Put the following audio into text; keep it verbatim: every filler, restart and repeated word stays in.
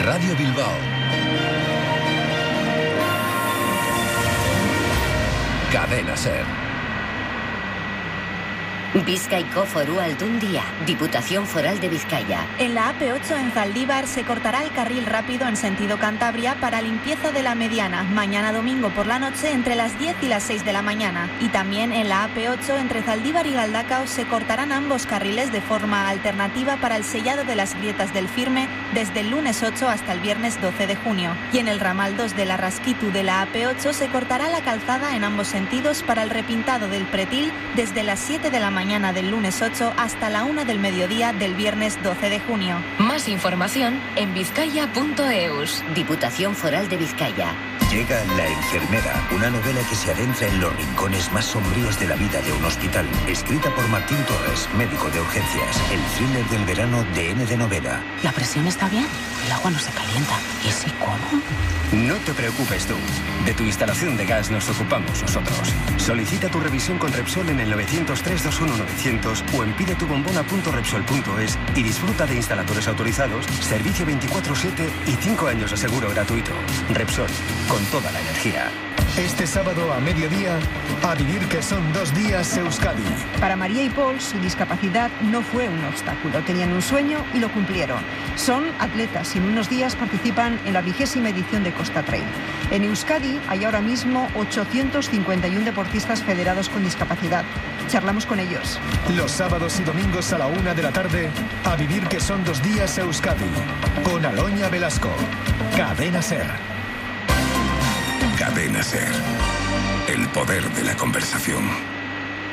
Radio Bilbao. Cadena Ser. Bizkaiko Foru Aldundia, Diputación Foral de Vizcaya. En la A P ocho en Zaldívar se cortará el carril rápido en sentido Cantabria para limpieza de la mediana, mañana domingo por la noche entre las diez y las seis de la mañana. Y también en la A P ocho entre Zaldívar y Galdacao se cortarán ambos carriles de forma alternativa para el sellado de las grietas del Firme desde el lunes ocho hasta el viernes doce de junio. Y en el ramal dos de la Rasquitu de la A P ocho se cortará la calzada en ambos sentidos para el repintado del Pretil desde las siete de la mañana mañana del lunes ocho hasta la una del mediodía del viernes doce de junio. Más información en vizcaya punto eus. Diputación Foral de Vizcaya. Llega La enfermera, una novela que se adentra en los rincones más sombríos de la vida de un hospital. Escrita por Martín Torres, médico de urgencias. El thriller del verano de N de Novela. ¿La presión está bien? El agua no se calienta. ¿Y si cómo? No te preocupes tú. De tu instalación de gas nos ocupamos nosotros. Solicita tu revisión con Repsol en el nueve cero tres dos uno nueve cero cero o en pidetubombona punto repsol punto es y disfruta de instaladores autorizados, servicio veinticuatro siete y cinco años de seguro gratuito. Repsol, con toda la energía. Este sábado a mediodía, a vivir que son dos días Euskadi. Para María y Paul, su discapacidad no fue un obstáculo. Tenían un sueño y lo cumplieron. Son atletas y en unos días participan en la vigésima edición de Costa Trail. En Euskadi hay ahora mismo ochocientos cincuenta y uno deportistas federados con discapacidad. Charlamos con ellos. Los sábados y domingos a la una de la tarde, a vivir que son dos días Euskadi. Con Aloña Velasco. Cadena Ser. Cadena Ser. El poder de la conversación.